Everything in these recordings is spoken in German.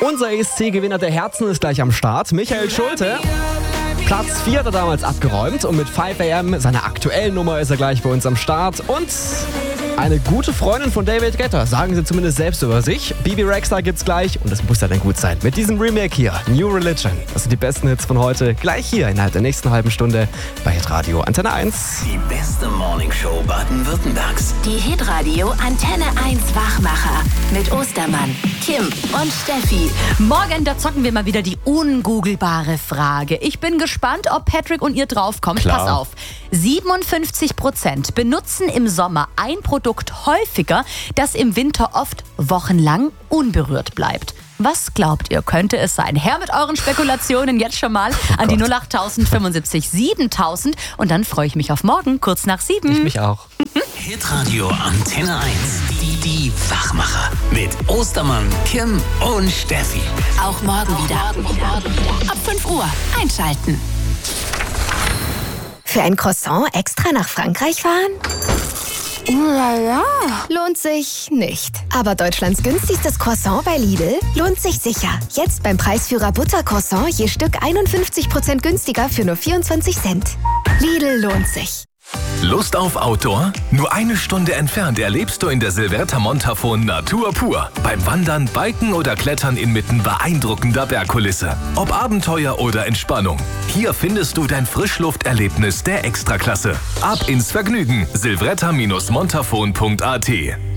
Unser ESC-Gewinner der Herzen ist gleich am Start. Michael Schulte. Platz 4 hat er damals abgeräumt und mit 5 AM, seiner aktuellen Nummer, ist er gleich bei uns am Start. Und eine gute Freundin von David Guetta, sagen sie zumindest selbst über sich. Bibi Rexha gibt's gleich und das muss ja dann gut sein. Mit diesem Remake hier, New Religion. Das sind die besten Hits von heute, gleich hier innerhalb der nächsten halben Stunde bei Hitradio Antenne 1. Die beste Morningshow Baden-Württembergs. Die Hitradio Antenne 1 Wachmacher mit Ostermann, Kim und Steffi. Morgen, da zocken wir mal wieder die ungoogelbare Frage. Ich bin gespannt, ob Patrick und ihr draufkommt. Klar. Pass auf. 57% benutzen im Sommer ein Produkt häufiger, das im Winter oft wochenlang unberührt bleibt. Was glaubt ihr, könnte es sein? Her mit euren Spekulationen jetzt schon mal an die 08000 75 7000 und dann freue ich mich auf morgen, kurz nach 7. Ich mich auch. Hitradio Antenne 1. Die Wachmacher. Mit Ostermann, Kim und Steffi. Auch morgen wieder. Ab 5 Uhr einschalten. Für ein Croissant extra nach Frankreich fahren? Ja. Lohnt sich nicht. Aber Deutschlands günstigstes Croissant bei Lidl lohnt sich sicher. Jetzt beim Preisführer Buttercroissant je Stück 51% günstiger für nur 24 Cent. Lidl lohnt sich. Lust auf Outdoor? Nur eine Stunde entfernt erlebst du in der Silverta Montafon Natur pur. Beim Wandern, Biken oder Klettern inmitten beeindruckender Bergkulisse. Ob Abenteuer oder Entspannung. Hier findest du dein Frischlufterlebnis der Extraklasse. Ab ins Vergnügen. silvretta-montafon.at.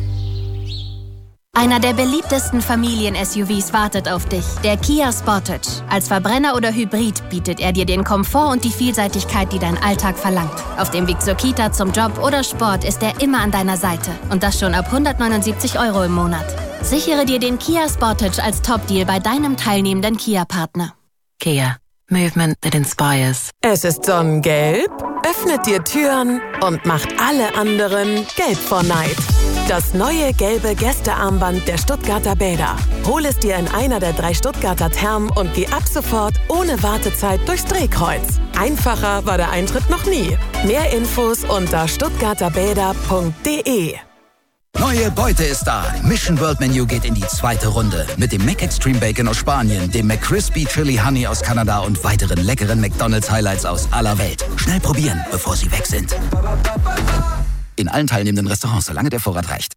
Einer der beliebtesten Familien-SUVs wartet auf dich, der Kia Sportage. Als Verbrenner oder Hybrid bietet er dir den Komfort und die Vielseitigkeit, die dein Alltag verlangt. Auf dem Weg zur Kita, zum Job oder Sport ist er immer an deiner Seite. Und das schon ab 179 € im Monat. Sichere dir den Kia Sportage als Top-Deal bei deinem teilnehmenden Kia-Partner. Kia. Movement that inspires. Es ist sonnengelb, öffnet dir Türen und macht alle anderen gelb vor Neid. Das neue gelbe Gästearmband der Stuttgarter Bäder. Hol es dir in einer der 3 Stuttgarter Thermen und geh ab sofort ohne Wartezeit durchs Drehkreuz. Einfacher war der Eintritt noch nie. Mehr Infos unter stuttgarterbäder.de. Neue Beute ist da. Mission World Menu geht in die 2. Runde. Mit dem Mac Extreme Bacon aus Spanien, dem McCrispy Chili Honey aus Kanada und weiteren leckeren McDonald's Highlights aus aller Welt. Schnell probieren, bevor sie weg sind. In allen teilnehmenden Restaurants, solange der Vorrat reicht.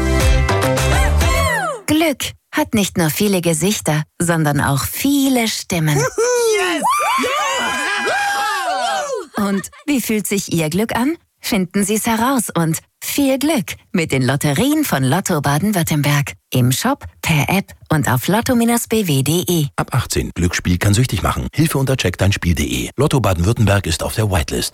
Glück hat nicht nur viele Gesichter, sondern auch viele Stimmen. Yes! Und wie fühlt sich Ihr Glück an? Finden Sie es heraus und viel Glück mit den Lotterien von Lotto Baden-Württemberg. Im Shop, per App und auf lotto-bw.de. Ab 18. Glücksspiel kann süchtig machen. Hilfe unter checkdeinspiel.de. Lotto Baden-Württemberg ist auf der Whitelist.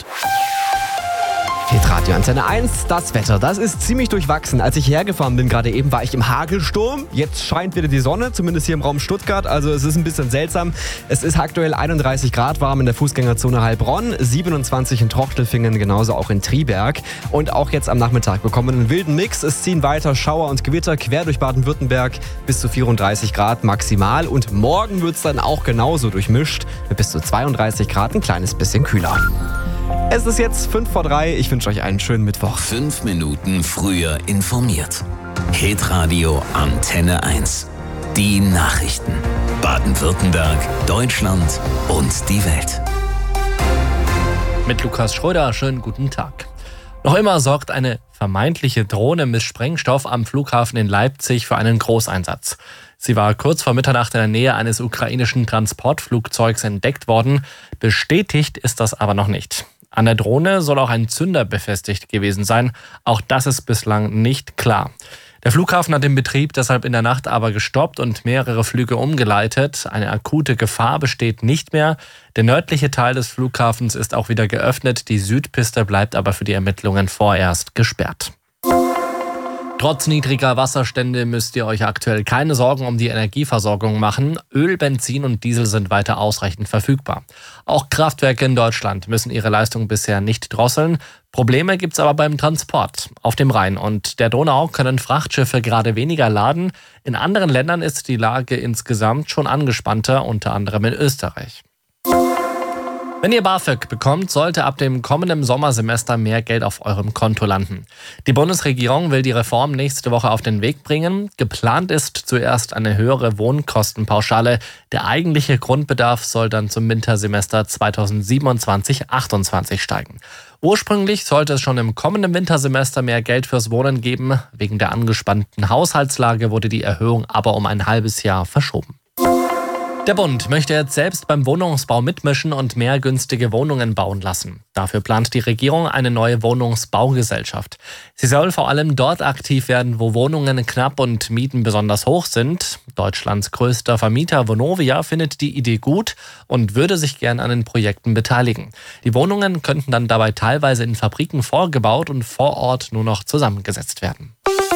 Hitradio Antenne 1, das Wetter, das ist ziemlich durchwachsen. Als ich hergefahren bin, gerade eben, war ich im Hagelsturm. Jetzt scheint wieder die Sonne, zumindest hier im Raum Stuttgart. Also es ist ein bisschen seltsam. Es ist aktuell 31 Grad warm in der Fußgängerzone Heilbronn, 27 in Trochtelfingen, genauso auch in Triberg. Und auch jetzt am Nachmittag bekommen wir einen wilden Mix. Es ziehen weiter Schauer und Gewitter quer durch Baden-Württemberg bis zu 34 Grad maximal. Und morgen wird es dann auch genauso durchmischt mit bis zu 32 Grad, ein kleines bisschen kühler. Es ist jetzt 5 vor 3. Ich wünsche euch einen schönen Mittwoch. 5 Minuten früher informiert. Hitradio Antenne 1. Die Nachrichten. Baden-Württemberg, Deutschland und die Welt. Mit Lukas Schröder, schönen guten Tag. Noch immer sorgt eine vermeintliche Drohne mit Sprengstoff am Flughafen in Leipzig für einen Großeinsatz. Sie war kurz vor Mitternacht in der Nähe eines ukrainischen Transportflugzeugs entdeckt worden. Bestätigt ist das aber noch nicht. An der Drohne soll auch ein Zünder befestigt gewesen sein. Auch das ist bislang nicht klar. Der Flughafen hat den Betrieb deshalb in der Nacht aber gestoppt und mehrere Flüge umgeleitet. Eine akute Gefahr besteht nicht mehr. Der nördliche Teil des Flughafens ist auch wieder geöffnet. Die Südpiste bleibt aber für die Ermittlungen vorerst gesperrt. Trotz niedriger Wasserstände müsst ihr euch aktuell keine Sorgen um die Energieversorgung machen. Öl, Benzin und Diesel sind weiter ausreichend verfügbar. Auch Kraftwerke in Deutschland müssen ihre Leistung bisher nicht drosseln. Probleme gibt's aber beim Transport. Auf dem Rhein und der Donau können Frachtschiffe gerade weniger laden. In anderen Ländern ist die Lage insgesamt schon angespannter, unter anderem in Österreich. Wenn ihr BAföG bekommt, sollte ab dem kommenden Sommersemester mehr Geld auf eurem Konto landen. Die Bundesregierung will die Reform nächste Woche auf den Weg bringen. Geplant ist zuerst eine höhere Wohnkostenpauschale. Der eigentliche Grundbedarf soll dann zum Wintersemester 2027/28 steigen. Ursprünglich sollte es schon im kommenden Wintersemester mehr Geld fürs Wohnen geben. Wegen der angespannten Haushaltslage wurde die Erhöhung aber um ein halbes Jahr verschoben. Der Bund möchte jetzt selbst beim Wohnungsbau mitmischen und mehr günstige Wohnungen bauen lassen. Dafür plant die Regierung eine neue Wohnungsbaugesellschaft. Sie soll vor allem dort aktiv werden, wo Wohnungen knapp und Mieten besonders hoch sind. Deutschlands größter Vermieter Vonovia findet die Idee gut und würde sich gern an den Projekten beteiligen. Die Wohnungen könnten dann dabei teilweise in Fabriken vorgebaut und vor Ort nur noch zusammengesetzt werden.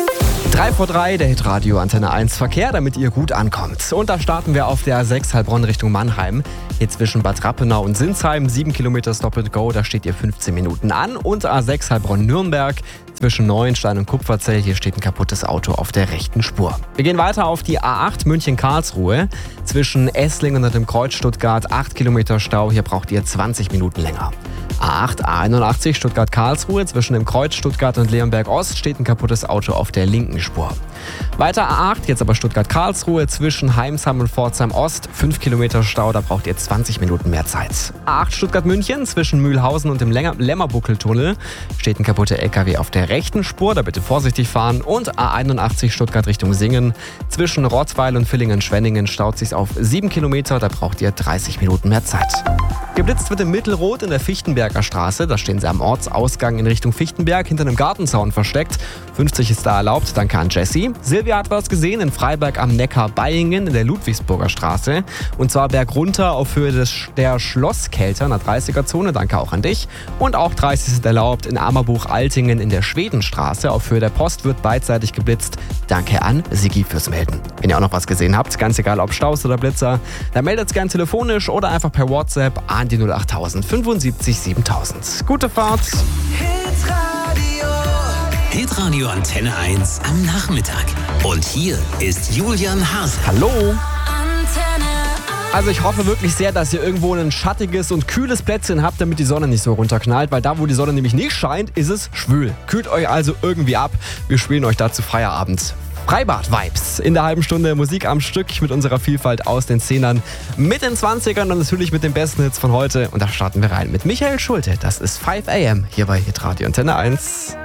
3 vor 3, der Hitradio Antenne 1 Verkehr, damit ihr gut ankommt. Und da starten wir auf der A6 Heilbronn Richtung Mannheim. Hier zwischen Bad Rappenau und Sinsheim, 7 Kilometer Stop and Go, da steht ihr 15 Minuten an. Und A6 Heilbronn-Nürnberg zwischen Neuenstein und Kupferzell, hier steht ein kaputtes Auto auf der rechten Spur. Wir gehen weiter auf die A8 München-Karlsruhe. Zwischen Esslingen und dem Kreuz Stuttgart 8 Kilometer Stau, hier braucht ihr 20 Minuten länger. A8, A81 Stuttgart-Karlsruhe, zwischen dem Kreuz Stuttgart und Leonberg-Ost steht ein kaputtes Auto auf der linken Spur. Weiter A8, jetzt aber Stuttgart-Karlsruhe, zwischen Heimsheim und Pforzheim-Ost, 5 Kilometer Stau, da braucht ihr 20 Minuten mehr Zeit. A8 Stuttgart-München, zwischen Mühlhausen und dem Lämmerbuckeltunnel steht ein kaputter LKW auf der rechten Spur, da bitte vorsichtig fahren. Und A81 Stuttgart Richtung Singen, zwischen Rottweil und Villingen-Schwenningen staut sich auf 7 Kilometer, da braucht ihr 30 Minuten mehr Zeit. Geblitzt wird im Mittelrot in der Fichtenberger Straße. Da stehen sie am Ortsausgang in Richtung Fichtenberg hinter einem Gartenzaun versteckt. 50 ist da erlaubt, danke an Jessie. Silvia hat was gesehen in Freiberg am Neckar-Beihingen in der Ludwigsburger Straße. Und zwar bergunter auf Höhe der Schlosskelter in der 30er-Zone, danke auch an dich. Und auch 30 ist erlaubt in Ammerbuch-Altingen in der Schwedenstraße. Auf Höhe der Post wird beidseitig geblitzt. Danke an Sigi fürs Melden. Wenn ihr auch noch was gesehen habt, ganz egal ob Staus oder Blitzer, dann meldet es gern telefonisch oder einfach per WhatsApp an die 08000 75 7000. Gute Fahrt! Hitradio Antenne 1 am Nachmittag. Und hier ist Julian Haas. Hallo! Also ich hoffe wirklich sehr, dass ihr irgendwo ein schattiges und kühles Plätzchen habt, damit die Sonne nicht so runterknallt, weil da, wo die Sonne nämlich nicht scheint, ist es schwül. Kühlt euch also irgendwie ab. Wir spielen euch dazu Feierabend. Freibad-Vibes. In der halben Stunde Musik am Stück mit unserer Vielfalt aus den 10ern, mit den 20ern und natürlich mit den besten Hits von heute. Und da starten wir rein mit Michael Schulte. Das ist 5 AM hier bei Hitradio Antenne 1.